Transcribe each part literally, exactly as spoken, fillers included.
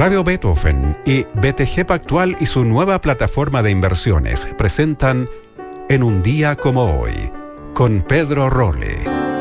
Radio Beethoven y B T G Pactual y su nueva plataforma de inversiones presentan En un día como hoy, con Pedro Rolle.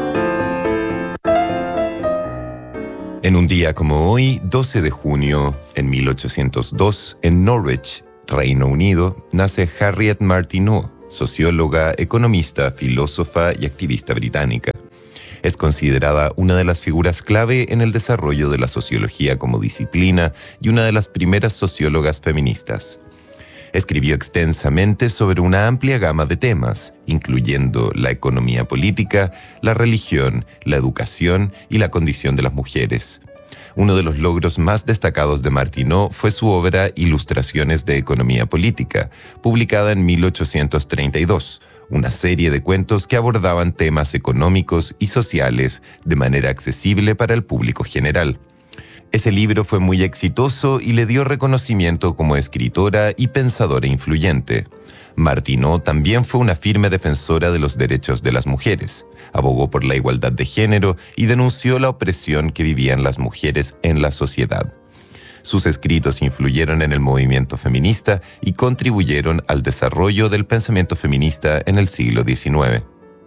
En un día como hoy, doce de junio, en mil ochocientos dos, en Norwich, Reino Unido, nace Harriet Martineau, socióloga, economista, filósofa y activista británica. Es considerada una de las figuras clave en el desarrollo de la sociología como disciplina y una de las primeras sociólogas feministas. Escribió extensamente sobre una amplia gama de temas, incluyendo la economía política, la religión, la educación y la condición de las mujeres. Uno de los logros más destacados de Martineau fue su obra Ilustraciones de Economía Política, publicada en mil ochocientos treinta y dos, una serie de cuentos que abordaban temas económicos y sociales de manera accesible para el público general. Ese libro fue muy exitoso y le dio reconocimiento como escritora y pensadora influyente. Martineau también fue una firme defensora de los derechos de las mujeres, abogó por la igualdad de género y denunció la opresión que vivían las mujeres en la sociedad. Sus escritos influyeron en el movimiento feminista y contribuyeron al desarrollo del pensamiento feminista en el siglo diecinueve.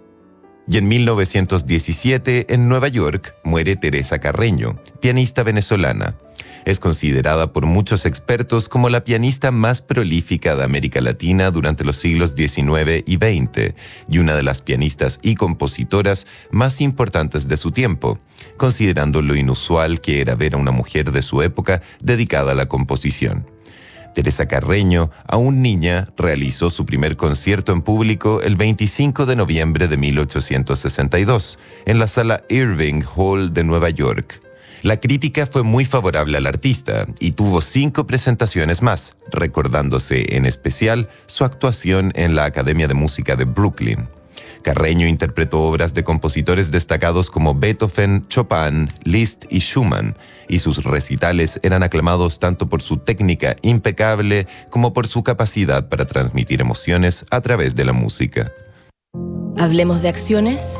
Y en mil novecientos diecisiete, en Nueva York, muere Teresa Carreño, pianista venezolana. Es considerada por muchos expertos como la pianista más prolífica de América Latina durante los siglos diecinueve y veinte y una de las pianistas y compositoras más importantes de su tiempo, considerando lo inusual que era ver a una mujer de su época dedicada a la composición. Teresa Carreño, aún niña, realizó su primer concierto en público el veinticinco de noviembre de mil ochocientos sesenta y dos en la sala Irving Hall de Nueva York. La crítica fue muy favorable al artista y tuvo cinco presentaciones más, recordándose en especial su actuación en la Academia de Música de Brooklyn. Carreño interpretó obras de compositores destacados como Beethoven, Chopin, Liszt y Schumann, y sus recitales eran aclamados tanto por su técnica impecable como por su capacidad para transmitir emociones a través de la música. ¿Hablemos de acciones?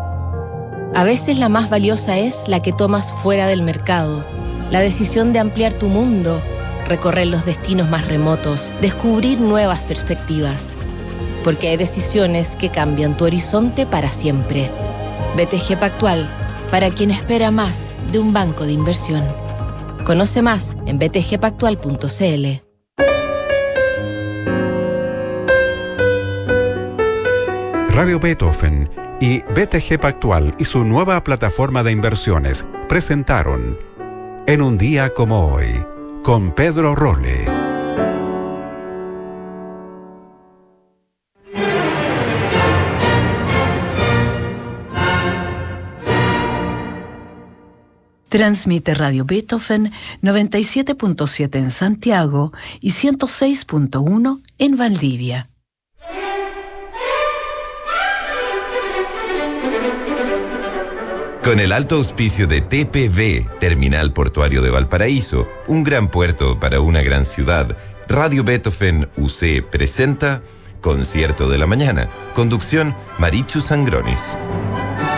A veces la más valiosa es la que tomas fuera del mercado, la decisión de ampliar tu mundo, recorrer los destinos más remotos, descubrir nuevas perspectivas. Porque hay decisiones que cambian tu horizonte para siempre. B T G Pactual, para quien espera más de un banco de inversión. Conoce más en b t g pactual punto c l. Radio Beethoven y B T G Pactual y su nueva plataforma de inversiones presentaron En un día como hoy, con Pedro Rolle. Transmite Radio Beethoven noventa y siete punto siete en Santiago y ciento seis punto uno en Valdivia. Con el alto auspicio de T P V, Terminal Portuario de Valparaíso, un gran puerto para una gran ciudad, Radio Beethoven U C presenta Concierto de la Mañana. Conducción, Marichu Sangronis.